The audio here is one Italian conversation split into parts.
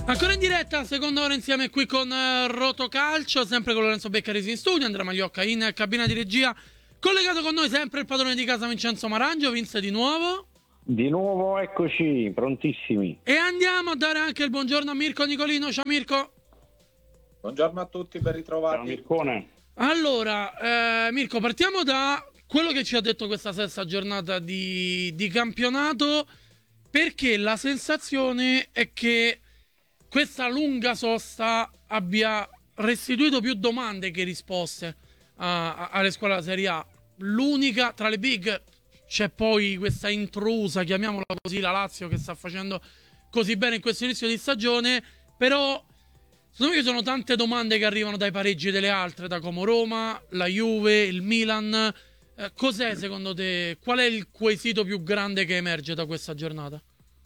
Ancora in diretta, seconda ora insieme qui con Rotocalcio, sempre con Lorenzo Beccarisi in studio, Andrea Magliocca in cabina di regia, collegato con noi sempre il padrone di casa Vincenzo Marangio. Vince, di nuovo. Di nuovo, eccoci, prontissimi. E andiamo a dare anche il buongiorno a Mirko Nicolino. Ciao Mirko. Buongiorno a tutti, ben ritrovati. Ciao Mircone. Allora, Mirko, partiamo da quello che ci ha detto questa sesta giornata di campionato, perché la sensazione è che questa lunga sosta abbia restituito più domande che risposte alle squadre della Serie A. L'unica tra le big c'è poi questa intrusa, chiamiamola così, la Lazio, che sta facendo così bene in questo inizio di stagione, però secondo me ci sono tante domande che arrivano dai pareggi delle altre, da come Roma, la Juve, il Milan. Cos'è secondo te? Qual è il quesito più grande che emerge da questa giornata?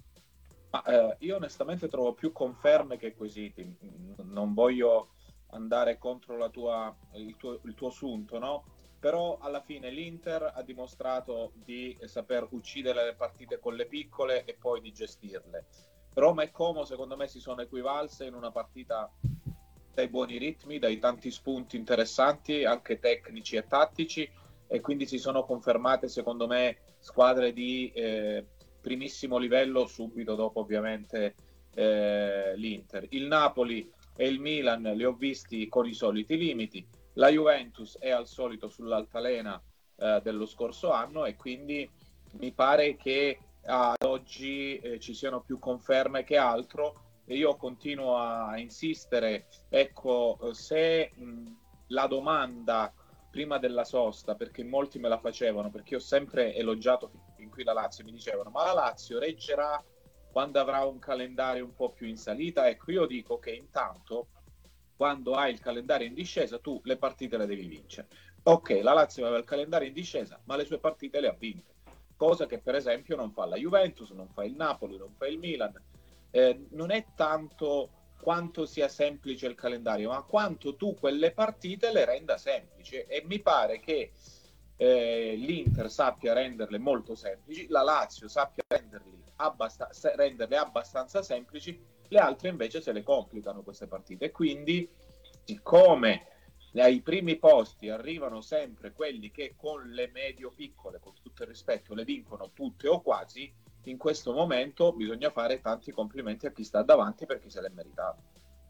Io onestamente trovo più conferme che quesiti. Non voglio andare contro il tuo assunto, no? Però alla fine l'Inter ha dimostrato di saper uccidere le partite con le piccole e poi di gestirle. Roma e Como secondo me si sono equivalse in una partita dai buoni ritmi, dai tanti spunti interessanti, anche tecnici e tattici, e quindi si sono confermate secondo me squadre di primissimo livello subito dopo ovviamente l'Inter. Il Napoli e il Milan li ho visti con i soliti limiti, la Juventus è al solito sull'altalena dello scorso anno, e quindi mi pare che ad oggi ci siano più conferme che altro, e io continuo a insistere. Ecco, se la domanda prima della sosta, perché molti me la facevano, perché ho sempre elogiato fin qui la Lazio, mi dicevano ma la Lazio reggerà quando avrà un calendario un po' più in salita? Ecco, io dico che intanto quando hai il calendario in discesa tu le partite le devi vincere. Ok, la Lazio aveva il calendario in discesa, ma le sue partite le ha vinte, cosa che per esempio non fa la Juventus, non fa il Napoli, non fa il Milan. Non è tanto quanto sia semplice il calendario, ma quanto tu quelle partite le renda semplici, e mi pare che l'Inter sappia renderle molto semplici, la Lazio sappia renderle abbastanza semplici, le altre invece se le complicano queste partite. Quindi, siccome ai primi posti arrivano sempre quelli che con le medio-piccole, con tutto il rispetto, le vincono tutte o quasi, in questo momento bisogna fare tanti complimenti a chi sta davanti, perché se l'è meritato.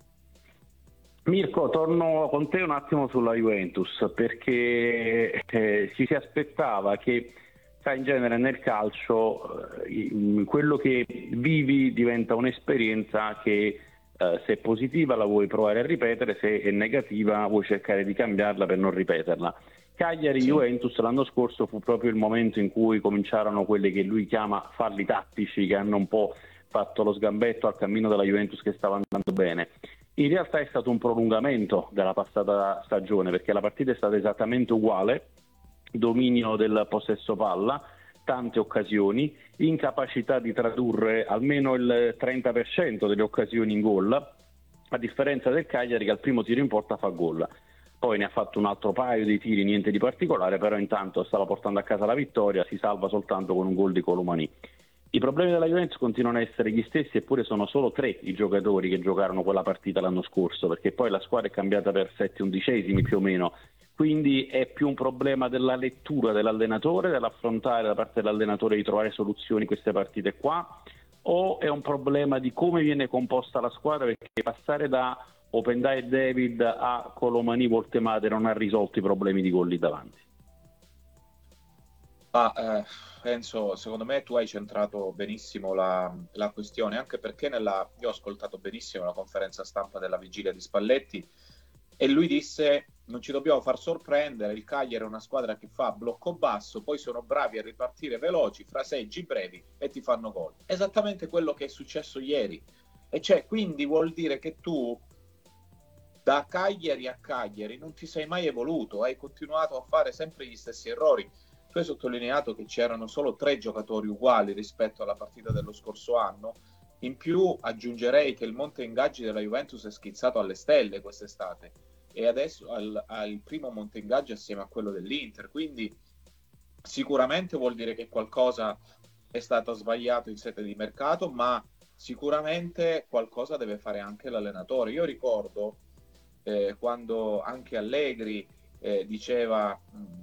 Mirko, torno con te un attimo sulla Juventus, perché ci si aspettava che, sai, in genere nel calcio quello che vivi diventa un'esperienza che se è positiva la vuoi provare a ripetere, se è negativa vuoi cercare di cambiarla per non ripeterla. Cagliari-Juventus l'anno scorso fu proprio il momento in cui cominciarono quelli che lui chiama falli tattici, che hanno un po' fatto lo sgambetto al cammino della Juventus che stava andando bene. In realtà è stato un prolungamento della passata stagione, perché la partita è stata esattamente uguale, dominio del possesso palla, tante occasioni, incapacità di tradurre almeno il 30% delle occasioni in gol, a differenza del Cagliari che al primo tiro in porta fa gol. Poi ne ha fatto un altro paio di tiri, niente di particolare, però intanto stava portando a casa la vittoria, si salva soltanto con un gol di Colomani. I problemi della Juventus continuano a essere gli stessi, eppure sono solo 3 i giocatori che giocarono quella partita l'anno scorso, perché poi la squadra è cambiata per 7/11 più o meno, quindi è più un problema della lettura dell'allenatore, dell'affrontare da parte dell'allenatore di trovare soluzioni in queste partite qua, o è un problema di come viene composta la squadra, perché passare da Openda e David a Colomani Voltemade non ha risolto i problemi di gol lì davanti. Enzo, secondo me tu hai centrato benissimo la questione, anche perché io ho ascoltato benissimo la conferenza stampa della vigilia di Spalletti, e lui disse non ci dobbiamo far sorprendere, il Cagliari è una squadra che fa blocco basso, poi sono bravi a ripartire veloci, fraseggi brevi e ti fanno gol. Esattamente quello che è successo ieri, e cioè quindi vuol dire che tu da Cagliari a Cagliari non ti sei mai evoluto, hai continuato a fare sempre gli stessi errori. Tu hai sottolineato che c'erano solo 3 giocatori uguali rispetto alla partita dello scorso anno. In più aggiungerei che il monte ingaggi della Juventus è schizzato alle stelle quest'estate, e adesso ha il primo monte ingaggi assieme a quello dell'Inter, quindi sicuramente vuol dire che qualcosa è stato sbagliato in sede di mercato, ma sicuramente qualcosa deve fare anche l'allenatore. Io ricordo quando anche Allegri diceva,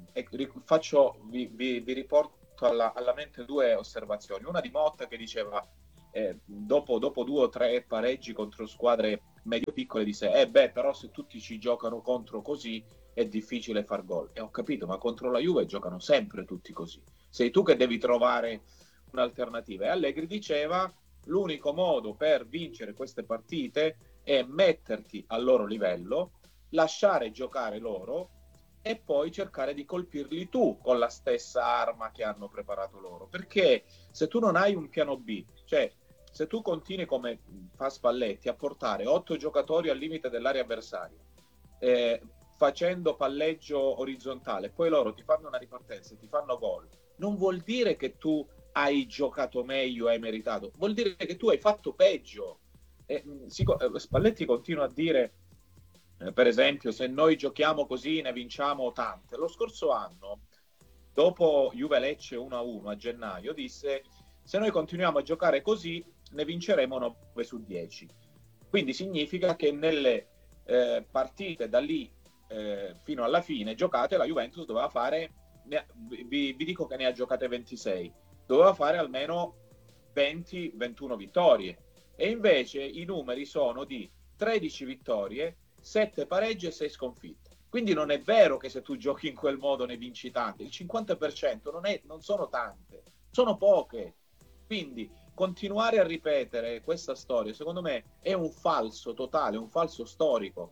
vi riporto alla mente due osservazioni. Una di Motta che diceva, dopo 2 o 3 pareggi contro squadre medio-piccole, disse, però se tutti ci giocano contro così è difficile far gol. E ho capito, ma contro la Juve giocano sempre tutti così. Sei tu che devi trovare un'alternativa. E Allegri diceva, l'unico modo per vincere queste partite è metterti al loro livello, lasciare giocare loro e poi cercare di colpirli tu con la stessa arma che hanno preparato loro. Perché se tu non hai un piano B, cioè se tu continui come fa Spalletti a portare 8 giocatori al limite dell'area avversaria, facendo palleggio orizzontale, poi loro ti fanno una ripartenza, ti fanno gol, non vuol dire che tu hai giocato meglio e hai meritato, vuol dire che tu hai fatto peggio. Spalletti continua a dire, per esempio, se noi giochiamo così ne vinciamo tante. Lo scorso anno, dopo Juve-Lecce 1-1 a gennaio, disse, se noi continuiamo a giocare così ne vinceremo 9 su 10. Quindi significa che nelle partite da lì fino alla fine giocate, la Juventus doveva fare, vi dico che ne ha giocate 26, doveva fare almeno 20-21 vittorie. E invece i numeri sono di 13 vittorie, 7 pareggi e 6 sconfitte. Quindi non è vero che se tu giochi in quel modo ne vinci tante. Il 50% non sono tante, sono poche. Quindi continuare a ripetere questa storia, secondo me, è un falso totale, un falso storico.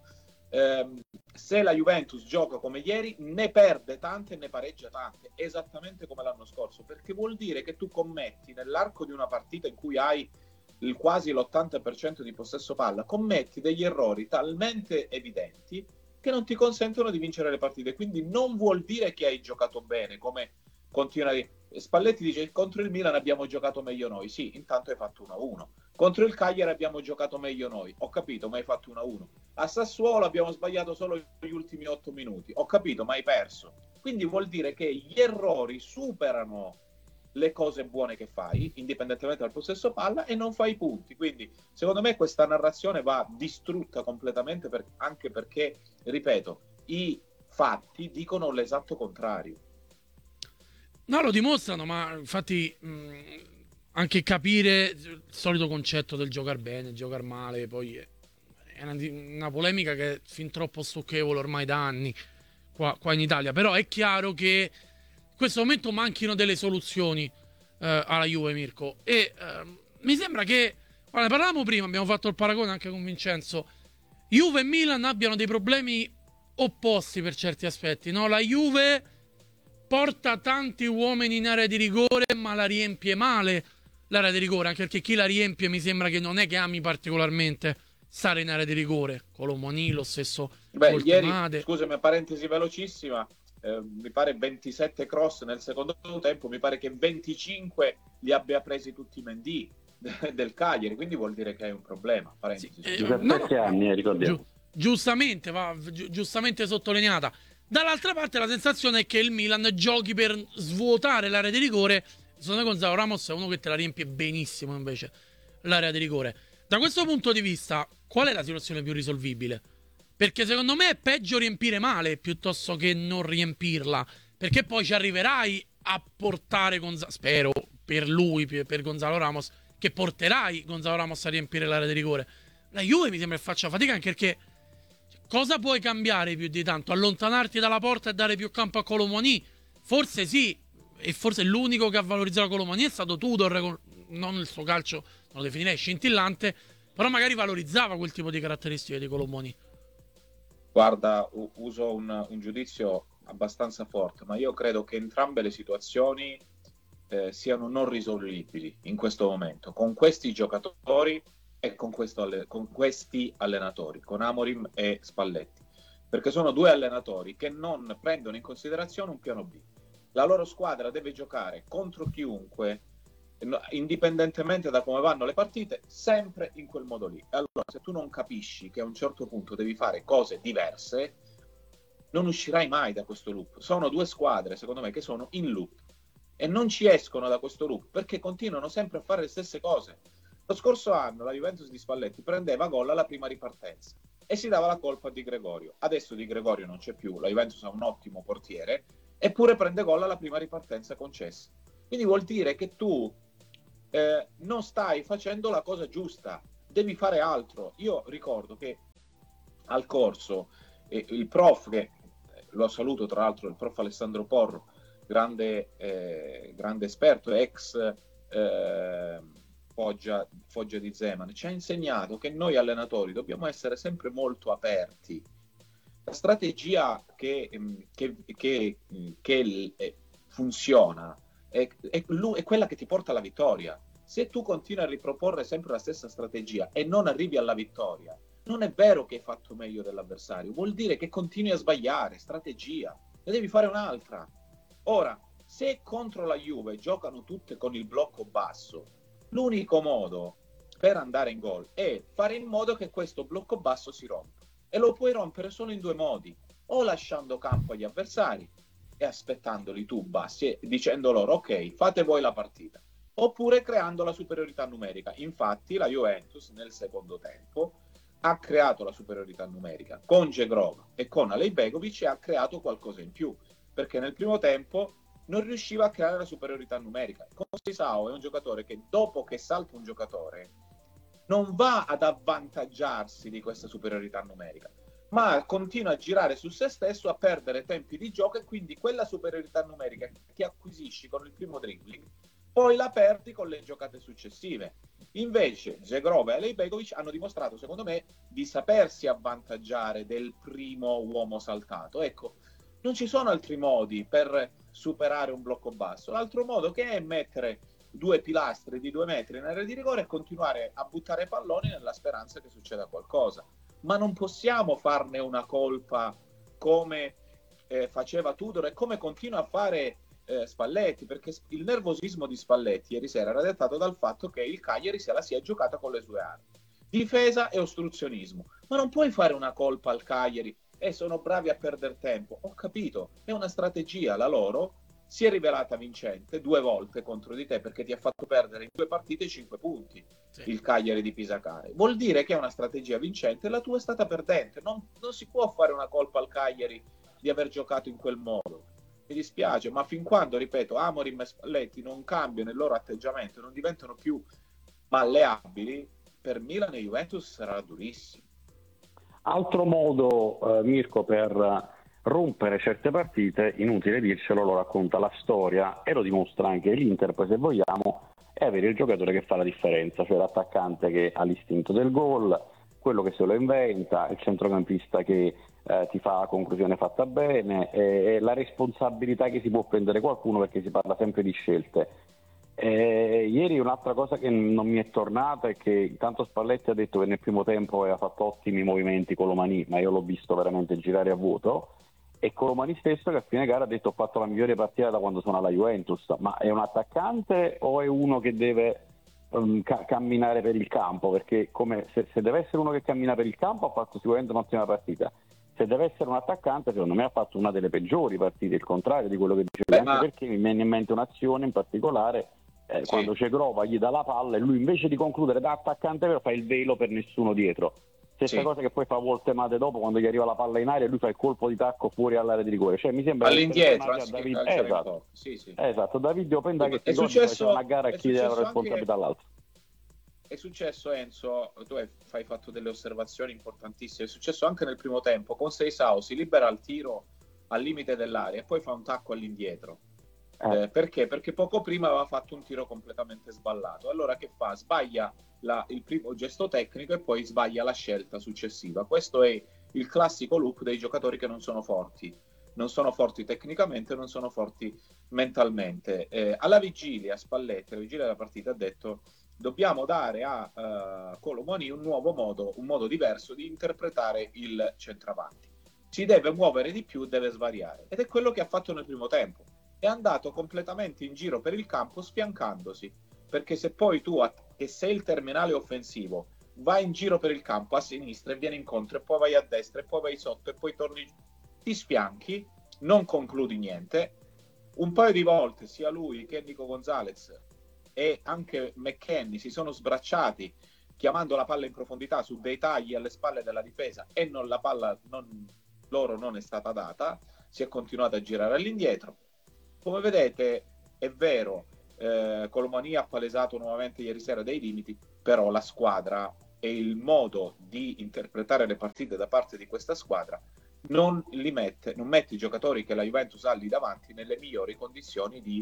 Se la Juventus gioca come ieri, ne perde tante e ne pareggia tante, esattamente come l'anno scorso, perché vuol dire che tu commetti nell'arco di una partita in cui hai quasi l'80% di possesso palla, commetti degli errori talmente evidenti che non ti consentono di vincere le partite. Quindi non vuol dire che hai giocato bene, come continua a dire. Spalletti dice, contro il Milan abbiamo giocato meglio noi. Sì, intanto hai fatto 1-1. Contro il Cagliari abbiamo giocato meglio noi. Ho capito, ma hai fatto 1-1. A Sassuolo abbiamo sbagliato solo gli ultimi 8 minuti. Ho capito, ma hai perso. Quindi vuol dire che gli errori superano le cose buone che fai, indipendentemente dal possesso palla, e non fai punti. Quindi secondo me questa narrazione va distrutta completamente, anche perché, ripeto, i fatti dicono l'esatto contrario. No, lo dimostrano, ma infatti anche capire il solito concetto del giocare bene, giocare male, poi è una polemica che è fin troppo stucchevole ormai da anni qua in Italia. Però è chiaro che in questo momento manchino delle soluzioni alla Juve, Mirko. E mi sembra che, guarda, ne parlavamo prima, abbiamo fatto il paragone anche con Vincenzo. Juve e Milan abbiano dei problemi opposti per certi aspetti, no? La Juve porta tanti uomini in area di rigore, ma la riempie male l'area di rigore, anche perché chi la riempie mi sembra che non è che ami particolarmente stare in area di rigore. Colomoni, lo stesso ieri, scusami, parentesi velocissima, mi pare 27 cross nel secondo tempo, mi pare che 25 li abbia presi tutti Mendy del Cagliari, quindi vuol dire che hai un problema. Parentesi. Sì, 17 anni, ricordiamo. Giustamente, giustamente sottolineata. Dall'altra parte la sensazione è che il Milan giochi per svuotare l'area di rigore. Secondo me Gonzalo Ramos è uno che te la riempie benissimo invece l'area di rigore. Da questo punto di vista, qual è la situazione più risolvibile? Perché secondo me è peggio riempire male piuttosto che non riempirla, perché poi ci arriverai a portare spero per lui, per Gonzalo Ramos, che porterai Gonzalo Ramos a riempire l'area di rigore. La Juve mi sembra che faccia fatica, anche perché cosa puoi cambiare più di tanto? Allontanarti dalla porta e dare più campo a Colomoni? Forse sì, e forse l'unico che ha valorizzato Colomoni è stato Tudor, non il suo calcio, non lo definirei scintillante, però magari valorizzava quel tipo di caratteristiche di Colomoni. Guarda, uso un giudizio abbastanza forte, ma io credo che entrambe le situazioni siano non risolvibili in questo momento, con questi giocatori e con questi allenatori, con Amorim e Spalletti, perché sono due allenatori che non prendono in considerazione un piano B. La loro squadra deve giocare contro chiunque, indipendentemente da come vanno le partite, sempre in quel modo lì. Allora, se tu non capisci che a un certo punto devi fare cose diverse, non uscirai mai da questo loop. Sono due squadre, secondo me, che sono in loop e non ci escono da questo loop perché continuano sempre a fare le stesse cose. Lo scorso anno la Juventus di Spalletti prendeva gol alla prima ripartenza e si dava la colpa a Di Gregorio. Adesso Di Gregorio non c'è più, la Juventus ha un ottimo portiere, eppure prende gol alla prima ripartenza concessa. Quindi vuol dire che tu non stai facendo la cosa giusta, devi fare altro. Io ricordo che al corso il prof, che lo saluto tra l'altro, il prof Alessandro Porro, grande esperto, ex Foggia di Zeman, ci ha insegnato che noi allenatori dobbiamo essere sempre molto aperti. La strategia che funziona è quella che ti porta alla vittoria. Se tu continui a riproporre sempre la stessa strategia e non arrivi alla vittoria, non è vero che hai fatto meglio dell'avversario, vuol dire che continui a sbagliare strategia, ne devi fare un'altra. Ora, se contro la Juve giocano tutte con il blocco basso, l'unico modo per andare in gol è fare in modo che questo blocco basso si rompa, e lo puoi rompere solo in due modi: o lasciando campo agli avversari e aspettandoli tu bassi e dicendo loro ok, fate voi la partita, oppure creando la superiorità numerica. Infatti la Juventus nel secondo tempo ha creato la superiorità numerica con Džegrova e con Alejbegovic, e ha creato qualcosa in più, perché nel primo tempo non riusciva a creare la superiorità numerica. Conceição è un giocatore che dopo che salta un giocatore non va ad avvantaggiarsi di questa superiorità numerica, ma continua a girare su se stesso, a perdere tempi di gioco, e quindi quella superiorità numerica che acquisisci con il primo dribbling poi la perdi con le giocate successive. Invece Džegrova e Alejbegovic hanno dimostrato, secondo me, di sapersi avvantaggiare del primo uomo saltato. Ecco, non ci sono altri modi per superare un blocco basso. L'altro modo che è mettere due pilastri di 2 metri in area di rigore e continuare a buttare palloni nella speranza che succeda qualcosa. Ma non possiamo farne una colpa come faceva Tudor e come continua a fare Spalletti, perché il nervosismo di Spalletti ieri sera era dettato dal fatto che il Cagliari se la sia giocata con le sue armi, difesa e ostruzionismo. Ma non puoi fare una colpa al Cagliari sono bravi a perdere tempo. Ho capito, è una strategia, la loro si è rivelata vincente 2 volte contro di te, perché ti ha fatto perdere in 2 partite 5 punti, sì. Il Cagliari di Pisacane vuol dire che è una strategia vincente, la tua è stata perdente. Non si può fare una colpa al Cagliari di aver giocato in quel modo. Mi dispiace, ma fin quando, ripeto, Amorim e Spalletti non cambiano il loro atteggiamento, non diventano più malleabili, per Milan e Juventus sarà durissimo. Altro modo, Mirko, per rompere certe partite, inutile dircelo, lo racconta la storia e lo dimostra anche l'Inter, poi se vogliamo, è avere il giocatore che fa la differenza, cioè l'attaccante che ha l'istinto del gol, quello che se lo inventa, il centrocampista che ti fa la conclusione fatta bene, e la responsabilità che si può prendere qualcuno, perché si parla sempre di scelte. Ieri un'altra cosa che non mi è tornata è che intanto Spalletti ha detto che nel primo tempo aveva fatto ottimi movimenti con Colomani, ma io l'ho visto veramente girare a vuoto, e Colomani stesso che a fine gara ha detto ho fatto la migliore partita da quando sono alla Juventus. Ma è un attaccante o è uno che deve camminare per il campo? Perché se deve essere uno che cammina per il campo ha fatto sicuramente un'ottima partita. Se deve essere un attaccante, secondo me ha fatto una delle peggiori partite, il contrario di quello che dicevi, anche perché mi viene in mente un'azione in particolare, quando Džegrova gli dà la palla e lui invece di concludere da attaccante vero fa il velo per nessuno dietro. Stessa cosa che poi fa Woltemade dopo, quando gli arriva la palla in aria e lui fa il colpo di tacco fuori all'area di rigore. Cioè mi sembra all'indietro, esatto, Davide Openda che si una gara a chi dà la responsabilità all'altro. È successo, Enzo, tu hai fatto delle osservazioni importantissime, è successo anche nel primo tempo, Conceição si libera al tiro al limite dell'area e poi fa un tacco all'indietro. Perché? Perché poco prima aveva fatto un tiro completamente sballato. Allora che fa? Sbaglia il primo gesto tecnico e poi sbaglia la scelta successiva. Questo è il classico loop dei giocatori che non sono forti tecnicamente, non sono forti mentalmente. Alla vigilia Spalletti, alla vigilia della partita, ha detto dobbiamo dare a Colomani un modo diverso di interpretare il centravanti. Si deve muovere di più, deve svariare, ed è quello che ha fatto nel primo tempo. È andato completamente in giro per il campo sfiancandosi, perché se poi tu, che sei il terminale offensivo, vai in giro per il campo a sinistra e vieni incontro e poi vai a destra e poi vai sotto e poi torni, ti sfianchi, non concludi niente. Un paio di volte sia lui che Nico Gonzalez e anche McKennie si sono sbracciati chiamando la palla in profondità su dei tagli alle spalle della difesa e la palla loro non è stata data, si è continuato a girare all'indietro. Come vedete è vero, Colomani ha palesato nuovamente ieri sera dei limiti, però la squadra e il modo di interpretare le partite da parte di questa squadra non mette i giocatori che la Juventus ha lì davanti nelle migliori condizioni di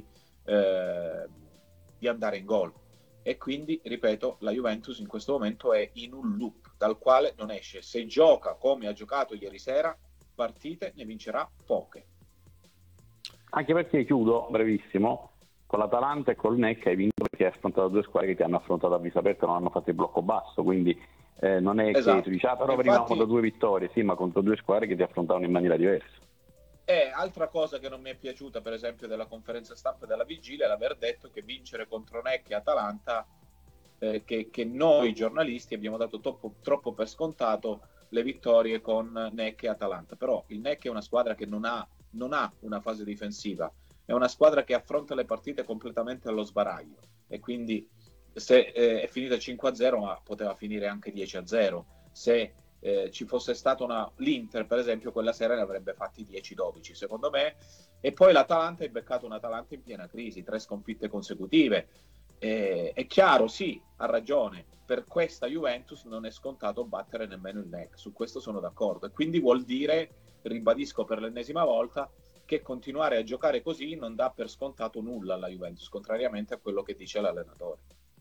andare in gol. E quindi, ripeto, la Juventus in questo momento è in un loop dal quale non esce. Se gioca come ha giocato ieri sera, partite ne vincerà poche. Anche perché, chiudo brevissimo, con l'Atalanta e col NEC hai vinto perché hai affrontato due squadre che ti hanno affrontato a viso aperto e non hanno fatto il blocco basso, quindi non è esatto. Che tu dici però venivamo da 2 vittorie, sì, ma contro 2 squadre che ti affrontavano in maniera diversa. Altra cosa che non mi è piaciuta, per esempio, della conferenza stampa della vigilia è l'aver detto che vincere contro NEC e Atalanta, che noi giornalisti abbiamo dato troppo per scontato le vittorie con NEC e Atalanta. Però il NEC è una squadra che non ha una fase difensiva, è una squadra che affronta le partite completamente allo sbaraglio, e quindi se è finita 5-0, ma poteva finire anche 10-0. Se ci fosse stata l'Inter, per esempio, quella sera ne avrebbe fatti 10-12 secondo me. E poi l'Atalanta è beccato un'Atalanta in piena crisi, 3 sconfitte consecutive. È chiaro, sì, ha ragione, per questa Juventus non è scontato battere nemmeno il NEC, su questo sono d'accordo, e quindi vuol dire, ribadisco per l'ennesima volta, che continuare a giocare così non dà per scontato nulla alla Juventus, contrariamente a quello che dice l'allenatore.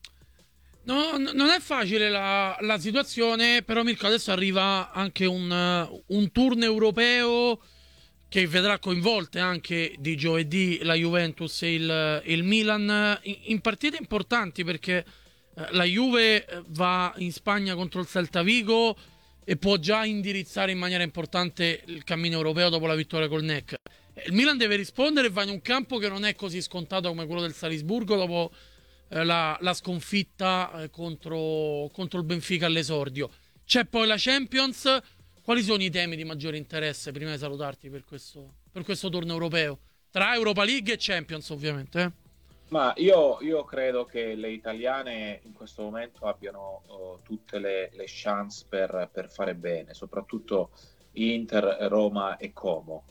No, non è facile la situazione, però Mirko, adesso arriva anche un turno europeo che vedrà coinvolte anche di giovedì la Juventus e il Milan in partite importanti, perché la Juve va in Spagna contro il Celta Vigo e può già indirizzare in maniera importante il cammino europeo dopo la vittoria col NEC. Il Milan deve rispondere e va in un campo che non è così scontato come quello del Salisburgo dopo la sconfitta contro il Benfica all'esordio. C'è poi la Champions. Quali sono i temi di maggiore interesse, prima di salutarti, per questo turno europeo? Tra Europa League e Champions, ovviamente. Ma io credo che le italiane in questo momento abbiano tutte le chance per fare bene, soprattutto Inter, Roma e Como.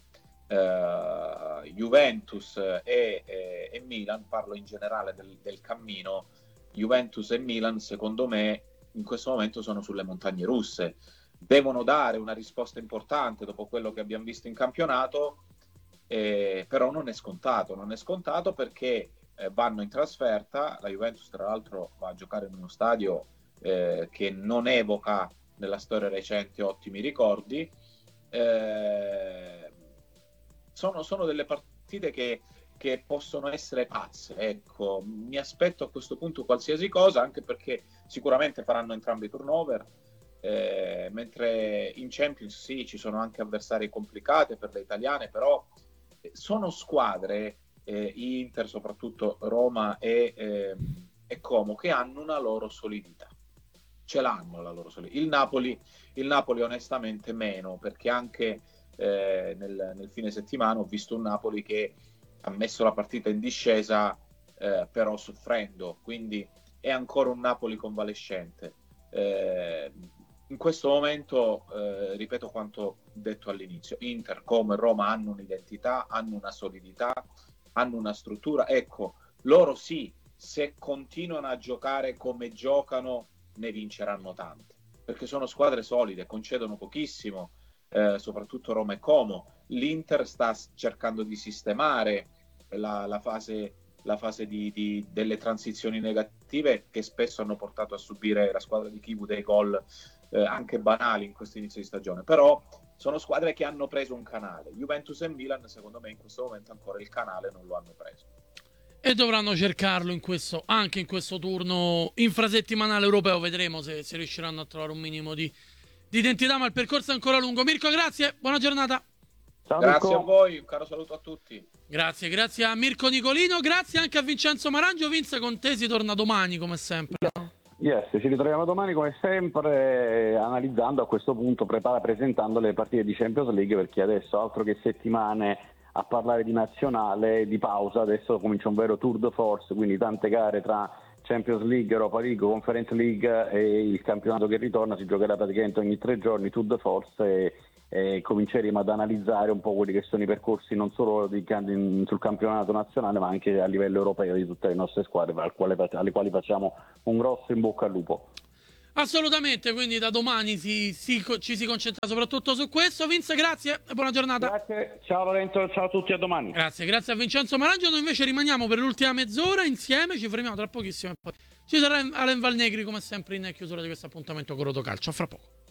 Juventus e Milan, parlo in generale del cammino, Juventus e Milan secondo me in questo momento sono sulle montagne russe, devono dare una risposta importante dopo quello che abbiamo visto in campionato, però non è scontato perché vanno in trasferta, la Juventus tra l'altro va a giocare in uno stadio che non evoca nella storia recente ottimi ricordi. Sono delle partite che possono essere pazze, ecco. Mi aspetto a questo punto qualsiasi cosa, anche perché sicuramente faranno entrambi turnover, mentre in Champions sì, ci sono anche avversari complicati per le italiane, però sono squadre, Inter, soprattutto Roma e Como, che hanno una loro solidità. Ce l'hanno la loro solidità. Il Napoli onestamente meno, perché anche nel fine settimana ho visto un Napoli che ha messo la partita in discesa, però soffrendo, quindi è ancora un Napoli convalescente. In questo momento ripeto quanto detto all'inizio: Inter, come Roma hanno un'identità, hanno una solidità, hanno una struttura. Ecco, loro sì, se continuano a giocare come giocano ne vinceranno tante, perché sono squadre solide, concedono pochissimo, soprattutto Roma e Como. L'Inter sta cercando di sistemare la fase delle transizioni negative che spesso hanno portato a subire la squadra di Kivu dei gol anche banali in questo inizio di stagione, però sono squadre che hanno preso un canale. Juventus e Milan secondo me in questo momento ancora il canale non lo hanno preso e dovranno cercarlo anche in questo turno infrasettimanale europeo. Vedremo se riusciranno a trovare un minimo di identità, ma il percorso è ancora lungo. Mirko, grazie, buona giornata. Ciao, grazie Mirko. a voi, un caro saluto a tutti. Grazie a Mirko Nicolino, grazie anche a Vincenzo Marangio. Vince, con te si torna domani come sempre. Yes, ci ritroviamo domani come sempre, analizzando a questo punto, presentando le partite di Champions League, perché adesso altro che settimane a parlare di nazionale, di pausa. Adesso comincia un vero tour de force, quindi tante gare tra Champions League, Europa League, Conference League e il campionato che ritorna. Si giocherà praticamente ogni 3 giorni, tour de force, e cominceremo ad analizzare un po' quelli che sono i percorsi non solo sul campionato nazionale, ma anche a livello europeo di tutte le nostre squadre, alle quali facciamo un grosso in bocca al lupo. Assolutamente, quindi da domani ci si concentra soprattutto su questo. Vince, grazie e buona giornata. Grazie, ciao Lorenzo, ciao a tutti, a domani. Grazie a Vincenzo Marangio. Noi invece rimaniamo per l'ultima mezz'ora insieme, ci fermiamo tra pochissimo e poi ci sarà Alen Valnegri come sempre in chiusura di questo appuntamento con Rotocalcio. A fra poco.